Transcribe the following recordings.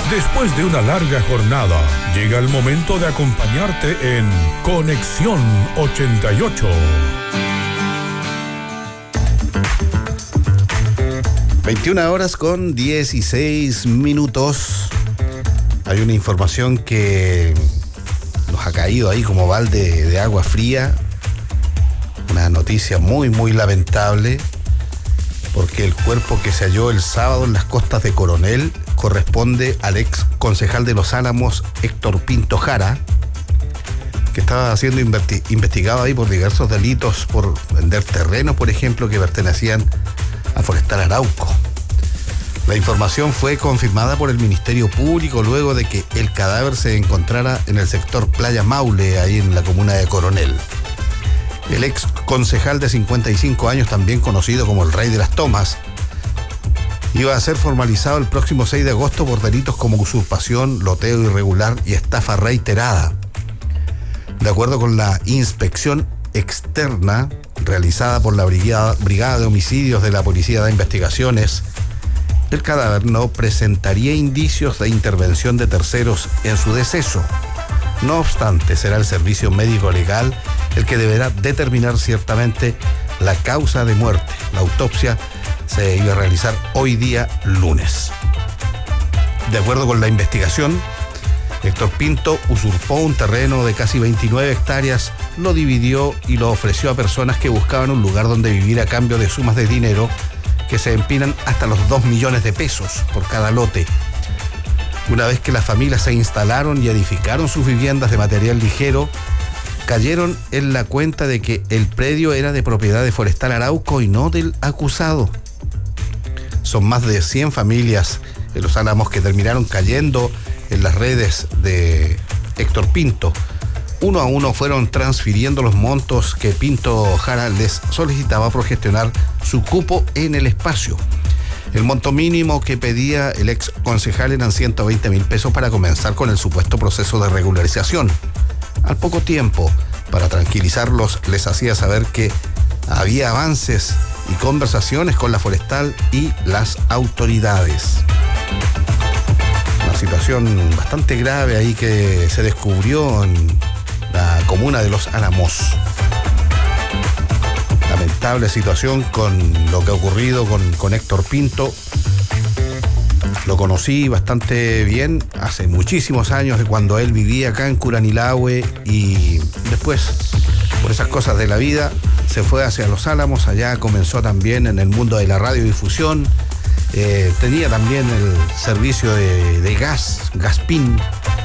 Después de una larga jornada, llega el momento de acompañarte en Conexión 88. 21 horas con 16 minutos. Hay una información que nos ha caído ahí como balde de agua fría. Una noticia muy, muy lamentable, porque el cuerpo que se halló el sábado en las costas de Coronel corresponde al ex concejal de Los Álamos, Héctor Pinto Jara, que estaba siendo investigado ahí por diversos delitos por vender terrenos, por ejemplo, que pertenecían a Forestal Arauco. La información fue confirmada por el Ministerio Público luego de que el cadáver se encontrara en el sector Playa Maule, ahí en la comuna de Coronel. El ex concejal de 55 años, también conocido como el Rey de las Tomas, iba a ser formalizado el próximo 6 de agosto por delitos como usurpación, loteo irregular y estafa reiterada. De acuerdo con la inspección externa realizada por la Brigada de Homicidios de la Policía de Investigaciones, el cadáver no presentaría indicios de intervención de terceros en su deceso. No obstante, será el servicio médico legal el que deberá determinar ciertamente la causa de muerte. La autopsia se iba a realizar hoy día lunes. De acuerdo con la investigación, Héctor Pinto usurpó un terreno de casi 29 hectáreas, lo dividió y lo ofreció a personas que buscaban un lugar donde vivir a cambio de sumas de dinero que se empinan hasta los 2 millones de pesos por cada lote. Una vez que las familias se instalaron y edificaron sus viviendas de material ligero, cayeron en la cuenta de que el predio era de propiedad de Forestal Arauco y no del acusado. Son más de 100 familias en Los Álamos que terminaron cayendo en las redes de Héctor Pinto. Uno a uno fueron transfiriendo los montos que Pinto Jara les solicitaba por gestionar su cupo en el espacio. El monto mínimo que pedía el ex concejal eran 120.000 pesos para comenzar con el supuesto proceso de regularización. Al poco tiempo, para tranquilizarlos, les hacía saber que había avances y conversaciones con la Forestal y las autoridades. Una situación bastante grave ahí que se descubrió en la comuna de Los Álamos. Lamentable situación con lo que ha ocurrido con Héctor Pinto. Lo conocí bastante bien hace muchísimos años, de cuando él vivía acá en Curanilahue, y después, por esas cosas de la vida, se fue hacia Los Álamos. Allá comenzó también en el mundo de la radiodifusión. Tenía también el servicio de gas, Gaspin.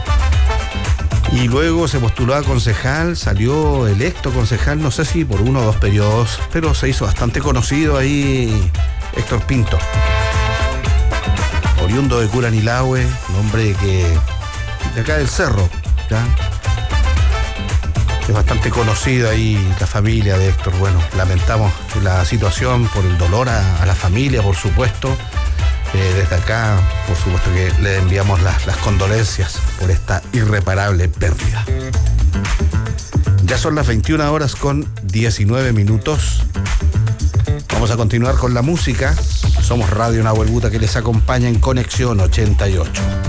Y luego se postuló a concejal, salió electo concejal, no sé si por 1 o 2 periodos, pero se hizo bastante conocido ahí Héctor Pinto. Oriundo de Curanilahue, un hombre que de acá del cerro, ¿ya? Es bastante conocido ahí la familia de Héctor. Bueno, lamentamos la situación, por el dolor a la familia, por supuesto. Desde acá, por supuesto que le enviamos las condolencias por esta irreparable pérdida. Ya son las 21 horas con 19 minutos. Vamos a continuar con la música. Somos Radio Nahuel Buta, que les acompaña en Conexión 88.